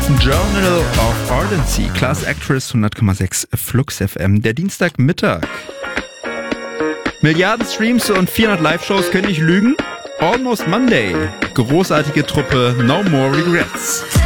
Journal of Ardency, Class Actress 100,6 Flux FM, der Dienstagmittag. Milliarden Streams und 400 Live-Shows können nicht lügen. Almost Monday, großartige Truppe, No More Regrets.